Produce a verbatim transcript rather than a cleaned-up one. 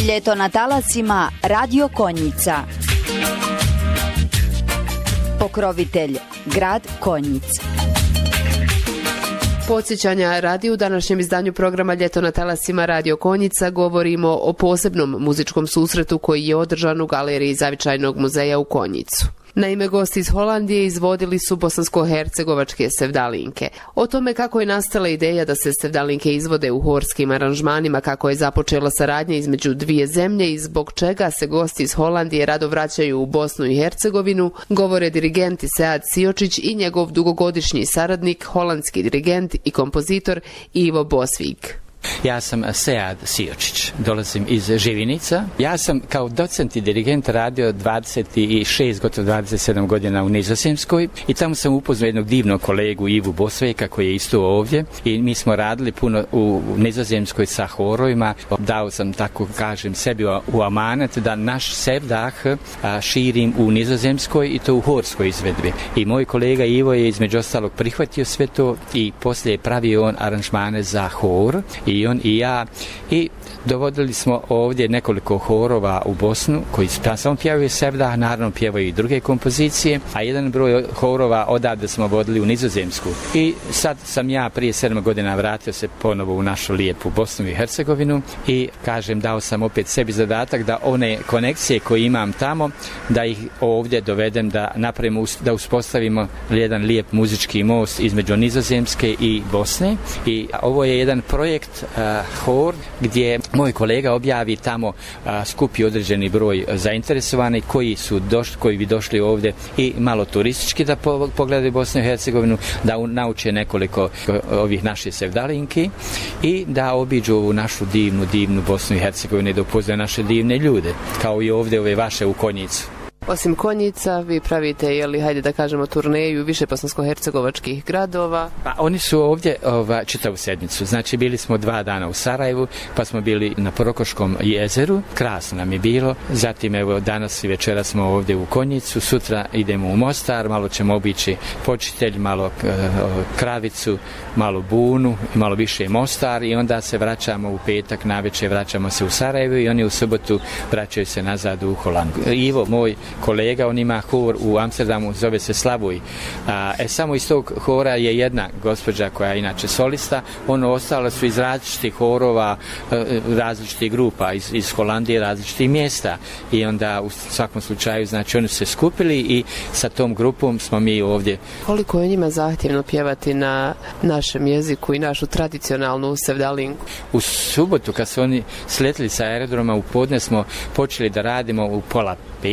Ljeto na talasima Radio Konjica. Pokrovitelj grad Konjic. Podsjećanja radi u današnjem izdanju programa Ljeto na talasima Radio Konjica govorimo o posebnom muzičkom susretu koji je održan u galeriji Zavičajnog muzeja u Konjicu. Naime, gosti iz Holandije izvodili su bosansko-hercegovačke sevdalinke. O tome kako je nastala ideja da se sevdalinke izvode u horskim aranžmanima, kako je započela saradnja između dvije zemlje i zbog čega se gosti iz Holandije rado vraćaju u Bosnu i Hercegovinu, govore dirigent Sead Siočić i njegov dugogodišnji saradnik, holandski dirigent i kompozitor Ivo Bosvik. Ja sam Sead Siočić, dolazim iz Živinica. Ja sam kao docent i dirigent radio dvadeset šest, gotovo dvadeset sedam godina u Nizozemskoj i tamo sam upoznao jednog divnog kolegu Ivu Bosveka koji je isto ovdje i mi smo radili puno u Nizozemskoj sa horovima. Dao sam, tako kažem, sebi u amanet da naš sevdah širim u Nizozemskoj i to u horskoj izvedbi. I moj kolega Ivo je između ostalog prihvatio sve to i poslije je pravio on aranžmane za hor i on i ja i dovodili smo ovdje nekoliko horova u Bosnu koji samo pjevaju sevdah, naravno pjevaju i druge kompozicije, a jedan broj horova odavde smo vodili u Nizozemsku. I sad sam ja prije sedam godina vratio se ponovo u našu lijepu Bosnu i Hercegovinu i kažem, dao sam opet sebi zadatak da one konekcije koje imam tamo, da ih ovdje dovedem, da napravimo, da uspostavimo jedan lijep muzički most između Nizozemske i Bosne. I ovo je jedan projekt uh, hor gdje moj kolega objavi tamo, a, skupi određeni broj zainteresovanih koji su došli, koji bi došli ovdje i malo turistički da po, pogledaju Bosnu i Hercegovinu, da u, nauče nekoliko ovih naših sevdalinki i da obiđu ovu našu divnu, divnu Bosnu i Hercegovinu i da upoznaju naše divne ljude, kao i ovdje ove vaše u Konjicu. Osim Konjica, vi pravite, jeli, hajde da kažemo, turneju više bosansko-hercegovačkih gradova? Pa oni su ovdje ova, čitavu sedmicu. Znači, bili smo dva dana u Sarajevu, pa smo bili na Porokoškom jezeru, krasno nam je bilo. Zatim, evo, danas i večera smo ovdje u Konjicu, sutra idemo u Mostar, malo ćemo obići Počitelj, malo e, Kravicu, malo Bunu, malo više Mostar i onda se vraćamo u petak, navečer vraćamo se u Sarajevu i oni u subotu vraćaju se nazad u Holandu. Ivo, moj kolega, on ima hor u Amsterdamu, zove se Slavuj. A, e, samo iz tog hora je jedna gospođa koja je inače solista, ono ostalo su iz različitih horova, različitih grupa, iz, iz Holandije, različitih mjesta i onda u svakom slučaju, znači oni su se skupili i sa tom grupom smo mi ovdje. Koliko je njima zahtjevno pjevati na našem jeziku i našu tradicionalnu sevdalinku? U subotu kad su oni sletili sa aerodroma, u podne smo počeli da radimo u pola pet.